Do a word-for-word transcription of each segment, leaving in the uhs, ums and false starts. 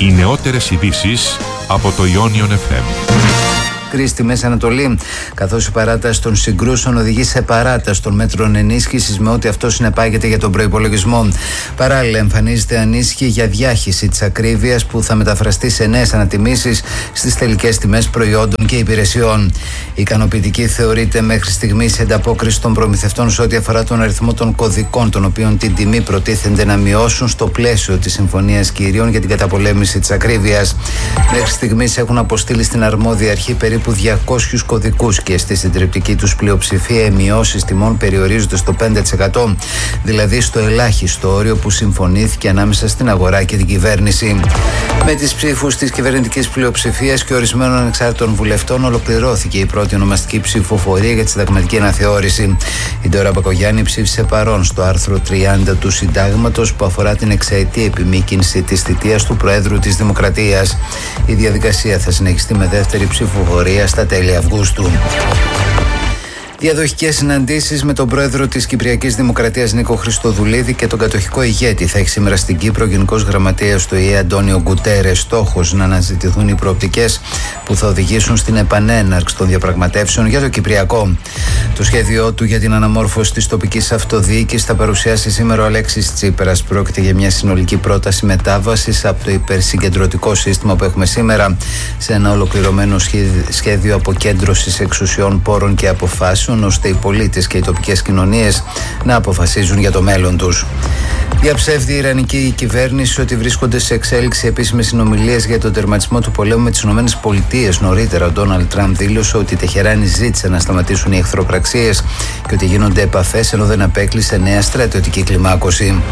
Οι νεότερες ειδήσεις από το Ionion εφ εμ. Κρίση στη Μέση Ανατολή, καθώς η παράταση των συγκρούσεων οδηγεί σε παράταση των μέτρων ενίσχυσης με ό,τι αυτό συνεπάγεται για τον προϋπολογισμό. Παράλληλα, εμφανίζεται ανήσυχη για διάχυση της ακρίβειας που θα μεταφραστεί σε νέες ανατιμήσεις στις τελικές τιμές προϊόντων και υπηρεσιών. Ικανοποιητική θεωρείται μέχρι στιγμής η ανταπόκριση των προμηθευτών σε ό,τι αφορά τον αριθμό των κωδικών, των οποίων την τιμή προτίθενται να μειώσουν στο πλαίσιο της Συμφωνίας Κυρίων για την καταπολέμηση της ακρίβειας. Μέχρι στιγμής έχουν αποστείλει στην αρμόδια αρχή περίπου διακόσιους κωδικούς και στη συντριπτική τους πλειοψηφία οι μειώσεις τιμών περιορίζονται στο πέντε τοις εκατό, δηλαδή στο ελάχιστο όριο που συμφωνήθηκε ανάμεσα στην αγορά και την κυβέρνηση. Με τις ψήφους της κυβερνητικής πλειοψηφίας και ορισμένων ανεξάρτητων βουλευτών ολοκληρώθηκε η πρώτη ονομαστική ψηφοφορία για τη συνταγματική αναθεώρηση. Η Ντόρα Μπακογιάννη ψήφισε παρόν στο άρθρο τριάντα του Συντάγματος που αφορά την εξαετή επιμήκυνση της θητείας του Προέδρου της Δημοκρατίας. Η διαδικασία θα συνεχιστεί με δεύτερη ψηφοφορία στα τέλη Αυγούστου. Διαδοχικές συναντήσεις με τον πρόεδρο της Κυπριακής Δημοκρατίας Νίκο Χριστοδουλίδη και τον κατοχικό ηγέτη θα έχει σήμερα στην Κύπρο ο Γενικός Γραμματέας του ΙΕ Αντώνιο Γκουτέρες. Στόχος να αναζητηθούν οι προοπτικές που θα οδηγήσουν στην επανέναρξη των διαπραγματεύσεων για το Κυπριακό. Το σχέδιό του για την αναμόρφωση της τοπικής αυτοδιοίκησης θα παρουσιάσει σήμερα ο Αλέξης Τσίπρας. Πρόκειται για μια συνολική πρόταση μετάβασης από το υπερσυγκεντρωτικό σύστημα που έχουμε σήμερα σε ένα ολοκληρωμένο σχέδιο αποκέντρωσης εξουσιών, πόρων και αποφάσεων, ώστε οι πολίτες και οι τοπικές κοινωνίες να αποφασίζουν για το μέλλον τους. Διαψεύδει η Ιρανική κυβέρνηση ότι βρίσκονται σε εξέλιξη επίσημες συνομιλίες για τον τερματισμό του πολέμου με τις ΗΠΑ. Νωρίτερα, ο Ντόναλντ Τραμπ δήλωσε ότι η Τεχεράνη ζήτησε να σταματήσουν οι εχθροπραξίες και ότι γίνονται επαφές, ενώ δεν απέκλεισε νέα στρατιωτική κλιμάκωση.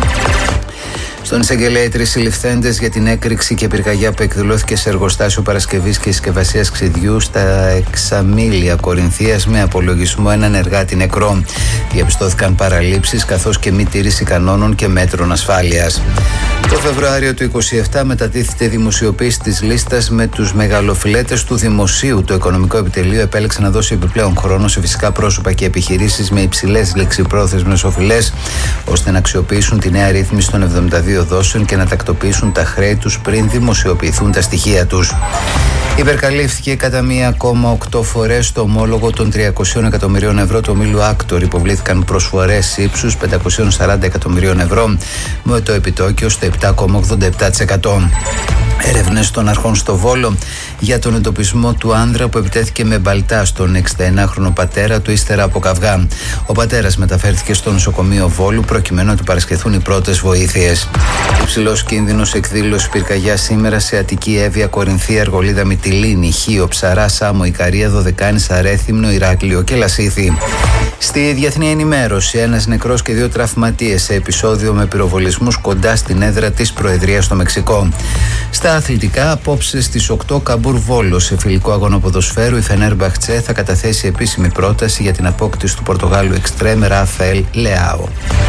Στον εισαγγελέα οι τρεις συλληφθέντες για την έκρηξη και πυρκαγιά που εκδηλώθηκε σε εργοστάσιο παρασκευής και συσκευασίας ξυδιού στα Εξαμήλια Κορινθίας με απολογισμό έναν εργάτη νεκρό. Διαπιστώθηκαν παραλήψεις καθώς και μη τήρηση κανόνων και μέτρων ασφάλειας. Το Φεβρουάριο του είκοσι επτά μετατίθεται δημοσιοποίηση της λίστας με τους μεγαλοφιλέτες του δημοσίου. Το Οικονομικό Επιτελείο επέλεξε να δώσει επιπλέον χρόνο σε φυσικά πρόσωπα και επιχειρήσεις με υψηλές λεξιπρόθεσμες οφειλές, ώστε να αξιοποιήσουν τη νέα ρύθμιση των εβδομήντα δύο δόσεων και να τακτοποιήσουν τα χρέη τους πριν δημοσιοποιηθούν τα στοιχεία τους. Υπερκαλύφθηκε κατά μία κόμμα οκτώ φορές το ομόλογο των τριακοσίων εκατομμυρίων ευρώ του ομίλου Άκτορ. Υποβλήθηκαν προσφορές ύψους πεντακόσια σαράντα εκατομμυρίων ευρώ με το επιτόκιο στο επτά κόμμα ογδόντα επτά τοις εκατό. Έρευνες των αρχών στο Βόλο για τον εντοπισμό του άνδρα που επιτέθηκε με μπαλτά στον εξηνταενάχρονο πατέρα του ύστερα από καυγά. Ο πατέρας μεταφέρθηκε στο νοσοκομείο Βόλου προκειμένου να του παρασχεθούν οι πρώτες βοήθειες. Υψηλός κίνδυνος εκδήλωση πυρκαγιά σήμερα σε Αττική, Εύβοια, Κορινθία, Αργολίδα, Μυτιλήνη, Χίο, Ψαρά, Σάμο, Ικαρία, Δωδεκάνη, Αρέθυμνο, Ηράκλειο και Λασίθι. Στη διεθνή ενημέρωση, ένας νεκρός και δύο τραυματίες σε επεισόδιο με πυροβολισμούς κοντά στην έδρα της Προεδρίας στο Μεξικό. Στα αθλητικά, απόψε στις οκτώ Καμπούρ Βόλο, σε φιλικό αγώνα ποδοσφαίρου, η Φενέρμπαχτσε θα καταθέσει επίσημη πρόταση για την απόκτηση του Πορτογάλου εξτρέμ Ραφαέλ Λεάο.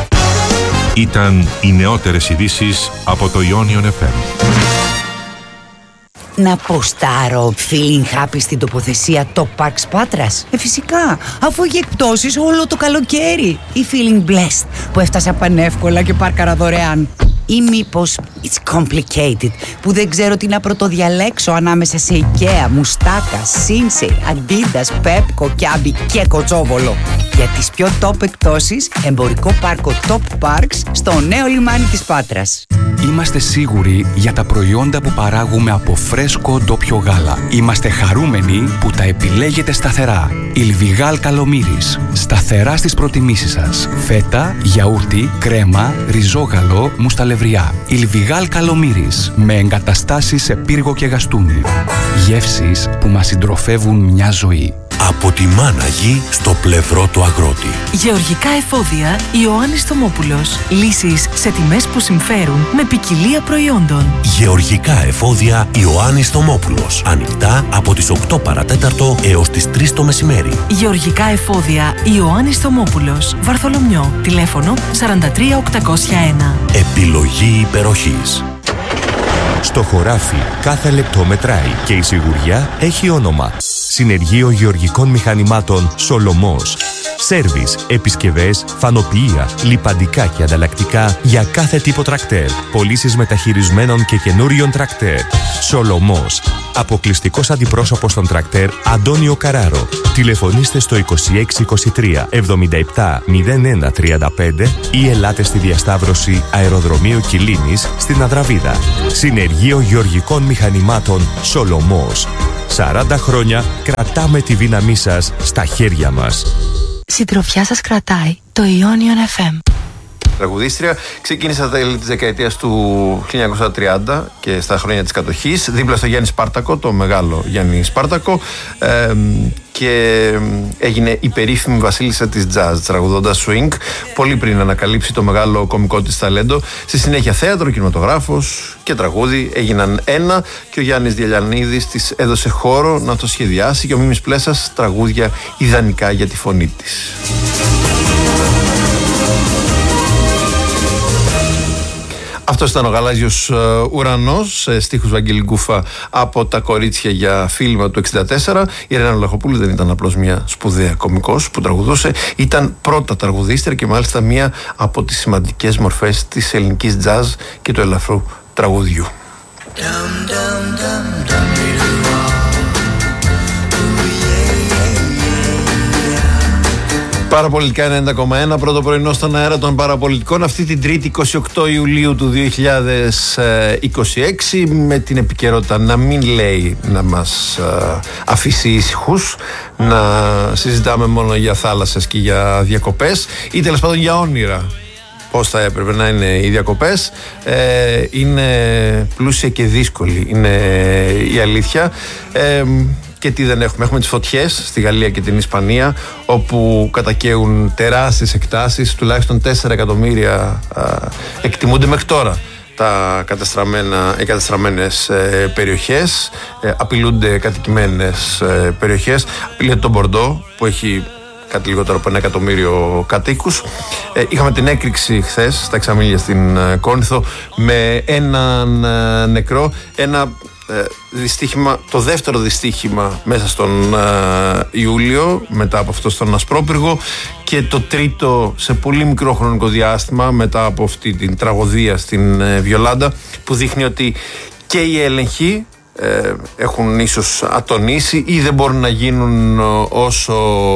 Ήταν οι νεότερες ειδήσεις από το Ionion εφ εμ. Να ποστάρω feeling happy στην τοποθεσία Top Parks Πάτρας. Ε, φυσικά, αφού έχει εκπτώσεις όλο το καλοκαίρι. Ή feeling blessed που έφτασα πανεύκολα και πάρκαρα δωρεάν. Ή μήπως it's complicated που δεν ξέρω τι να πρωτοδιαλέξω ανάμεσα σε IKEA, Μουστάκα, Σίνσεϊ, Αντίντας, Πέπκο, Κιάμπι και Κοτσόβολο. Για τις πιο top εκπτώσεις, εμπορικό πάρκο Top Parks στο νέο λιμάνι της Πάτρας. Είμαστε σίγουροι για τα προϊόντα που παράγουμε από φρέσκο ντόπιο γάλα. Είμαστε χαρούμενοι που τα επιλέγετε σταθερά. Ιλβιγάλ Καλομύρης. Σταθερά στις προτιμήσεις σας. Φέτα, γιαούρτι, κρέμα, ριζόγαλο, μουσταλευριά. Ιλβιγάλ Καλομύρης. Με εγκαταστάσεις σε Πύργο και Γαστούνι. Γεύσεις που μας συντροφεύουν μια ζωή. Από τη μάνα γη στο πλευρό του αγρότη. Γεωργικά εφόδια Ιωάννης Θωμόπουλος. Λύσεις σε τιμές που συμφέρουν με ποικιλία προϊόντων. Γεωργικά εφόδια Ιωάννης Θωμόπουλος. Ανοιχτά από τις οκτώ παρατέταρτο έως τις τρεις το μεσημέρι. Γεωργικά εφόδια Ιωάννης Θωμόπουλος. Βαρθολομιό. Τηλέφωνο σαράντα τρία οκτακόσια ένα. Επιλογή υπεροχής. Στο χωράφι κάθε λεπτό μετράει και η σιγουριά έχει όνομα. Συνεργείο Γεωργικών Μηχανημάτων Σολομός. Σέρβις, επισκευές, φανοποιεία, λιπαντικά και ανταλλακτικά για κάθε τύπο τρακτέρ. Πωλήσεις μεταχειρισμένων και καινούριων τρακτέρ. Σολομός. Αποκλειστικός αντιπρόσωπος των τρακτέρ Αντώνιο Καράρο. Τηλεφωνήστε στο είκοσι έξι είκοσι τρία εβδομήντα επτά μηδέν ένα τριάντα πέντε ή ελάτε στη διασταύρωση Αεροδρομίου Κιλίνης στην Αδραβίδα. Συνεργείο Γεωργικών Μηχανημάτων Σολομός. σαράντα χρόνια κρατάμε τη δύναμή σας στα χέρια μας. Συντροφιά σας κρατάει το Ionion εφ εμ. Τραγουδίστρια, ξεκίνησε στα τέλη της δεκαετίας του χίλια εννιακόσια τριάντα και στα χρόνια της κατοχής, δίπλα στο Γιάννη Σπάρτακο, το μεγάλο Γιάννη Σπάρτακο, ε, και έγινε η περίφημη βασίλισσα της jazz, τραγουδώντας swing, πολύ πριν ανακαλύψει το μεγάλο κωμικό της ταλέντο. Στη συνέχεια θέατρο, κινηματογράφος και τραγούδι έγιναν ένα και ο Γιάννης Διαλιανίδης της έδωσε χώρο να το σχεδιάσει και ο Μίμης Πλέσας τραγούδια ιδανικά για τη φωνή της. Αυτός ήταν ο Γαλάζιος uh, Ουρανός, uh, στίχους Βαγγέλη Γκούφα από τα Κορίτσια για φίλμα του εξήντα τέσσερα. Η Ρένα Λαχοπούλου δεν ήταν απλώς μια σπουδαία κωμικός που τραγουδούσε, ήταν πρώτα τραγουδίστρια και μάλιστα μια από τις σημαντικές μορφές της ελληνικής jazz και του ελαφρού τραγουδιού. Παραπολιτικά ενενήντα κόμμα ένα, πρώτο πρωινό στον αέρα των παραπολιτικών αυτή την Τρίτη είκοσι οκτώ Ιουλίου του δύο χιλιάδες είκοσι έξι, με την επικαιρότητα να μην λέει να μας αφήσει ήσυχους, να συζητάμε μόνο για θάλασσες και για διακοπές ή τέλος πάντων για όνειρα. Πώς θα έπρεπε να είναι οι διακοπές, ε, είναι πλούσια και δύσκολη, είναι η αλήθεια. Ε, Και τι δεν έχουμε. Έχουμε τις φωτιές στη Γαλλία και την Ισπανία, όπου κατακαίουν τεράστιες εκτάσεις, τουλάχιστον τέσσερα εκατομμύρια α, εκτιμούνται μέχρι τώρα τα κατεστραμμένα, οι κατεστραμμένες ε, περιοχές, ε, απειλούνται κατοικημένες ε, περιοχές, απειλείται το Μπορντό που έχει κάτι λιγότερο από ένα εκατομμύριο κατοίκους. Ε, είχαμε την έκρηξη χθες στα Εξαμήλια στην ε, Κόνηθο με έναν ε, νεκρό, ένα δυστύχημα, το δεύτερο δυστύχημα μέσα στον uh, Ιούλιο, μετά από αυτό στον Ασπρόπυργο, και το τρίτο σε πολύ μικρό χρονικό διάστημα μετά από αυτή την τραγωδία στην uh, Βιολάντα, που δείχνει ότι και οι έλεγχοι uh, έχουν ίσως ατονίσει ή δεν μπορούν να γίνουν uh, όσο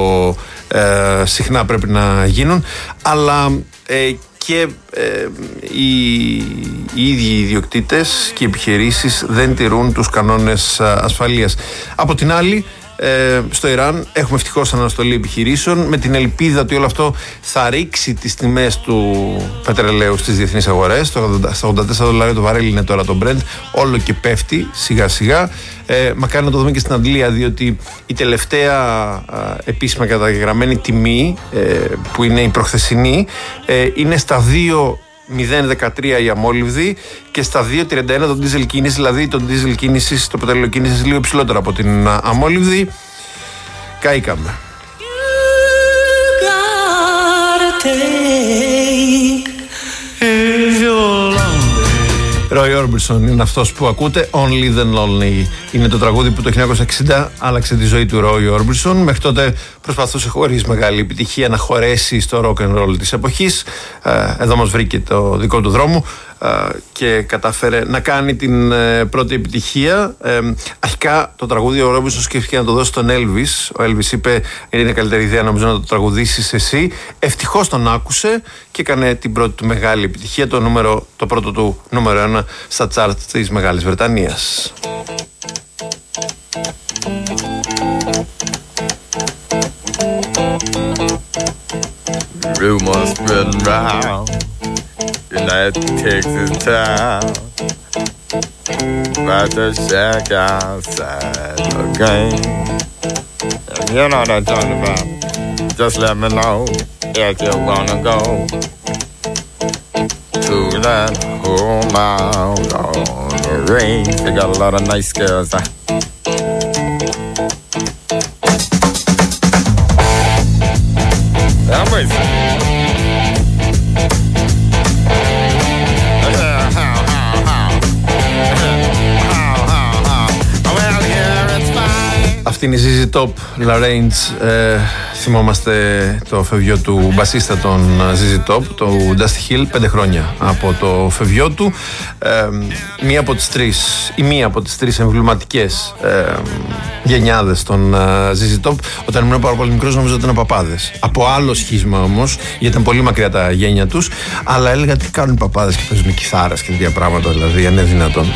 uh, συχνά πρέπει να γίνουν, αλλά uh, και ε, οι, οι ίδιοι οι ιδιοκτήτες και οι επιχειρήσεις δεν τηρούν τους κανόνες ασφαλείας. Από την άλλη, ε, στο Ιράν έχουμε ευτυχώς αναστολή επιχειρήσεων, με την ελπίδα ότι όλο αυτό θα ρίξει τις τιμές του πετρελαίου στις διεθνείς αγορές. Στα ογδόντα τέσσερα δολάρια το βαρέλι είναι τώρα το Brent, όλο και πέφτει σιγά σιγά. Ε, μακάρι να το δούμε και στην Αγγλία, διότι η τελευταία α, επίσημα καταγεγραμμένη τιμή, ε, που είναι η προχθεσινή, ε, είναι στα δύο μηδέν δεκατρία η αμόλυβδη και στα δύο τριάντα ένα το diesel κίνηση, δηλαδή το diesel κίνηση, το πετρέλαιο κίνηση λίγο υψηλότερο από την αμόλυβδη. Καήκαμε. Roy Orbison είναι αυτός που ακούτε. Only the Lonely είναι το τραγούδι που το χίλια εννιακόσια εξήντα άλλαξε τη ζωή του Roy Orbison. Μέχρι τότε προσπαθούσε χωρίς μεγάλη επιτυχία να χωρέσει στο rock and roll της εποχής. Εδώ μας βρήκε το δικό του δρόμο και κατάφερε να κάνει την πρώτη επιτυχία. Αρχικά το τραγούδι ο Ρόμπινσον σκέφτηκε να το δώσει στον Elvis. Ο Elvis είπε: είναι καλύτερη ιδέα νομίζω να το τραγουδήσεις εσύ. Ευτυχώς τον άκουσε και έκανε την πρώτη του μεγάλη επιτυχία, το, νούμερο, το πρώτο του νούμερο ένα στα τσάρτ της Μεγάλης Βρετανίας. Rumors spreading round United Texas town about the shack outside the game. And you know what I'm talking about. Just let me know if you wanna go to that home out on the range. They got a lot of nice girls. Huh? I'm racing. Αυτή είναι η ζι ζι Top, Larrains. Ε, θυμόμαστε το φευγιό του μπασίστα των ζι ζι Top, του Dusty Hill, πέντε χρόνια από το φευγιό του. Ε, μία από τις τρεις, ή μία από τις τρεις εμβληματικές ε, γενιάδες των ζι ζι Top. Όταν ήμουν πάρα πολύ μικρός νόμιζα ότι ήταν παπάδες. Από άλλο σχίσμα όμως, γιατί ήταν πολύ μακριά τα γένια τους, αλλά έλεγα τι κάνουν οι παπάδες και παίζουν κιθάρες και τέτοια πράγματα, δηλαδή, αν είναι δυνατόν.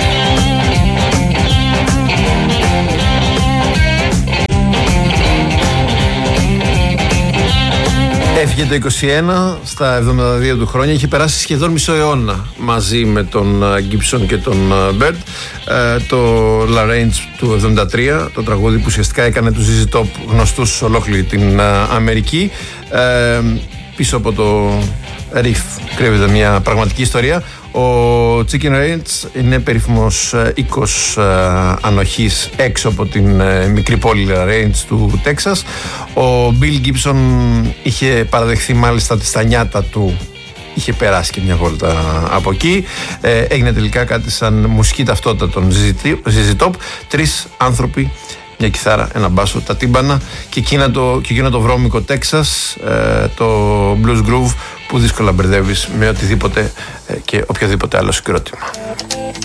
Έφυγε το είκοσι ένα, στα εβδομήντα δύο του χρόνια, είχε περάσει σχεδόν μισό αιώνα μαζί με τον Gibson και τον Bird. Ε, το Larrains του εβδομήντα τρία, το τραγούδι που ουσιαστικά έκανε τους ζι ζι Top γνωστούς σε ολόκληρη την Αμερική. Ε, πίσω από το riff κρύβεται μια πραγματική ιστορία. Ο Chicken Ranch είναι περίφημος οίκος ανοχής έξω από την μικρή πόλη Ranch του Τέξας. Ο Bill Gibson είχε παραδεχθεί μάλιστα ότι στα νιάτα του είχε περάσει και μια βόλτα από εκεί. Ε, έγινε τελικά κάτι σαν μουσική ταυτότητα των ζι ζι Top. Τρεις άνθρωποι, μια κιθάρα, ένα μπάσο, τα τύμπανα και εκείνο το, και εκείνο το βρώμικο Τέξας, ε, το blues groove που δύσκολα μπερδεύεις με οτιδήποτε ε, και οποιοδήποτε άλλο συγκρότημα.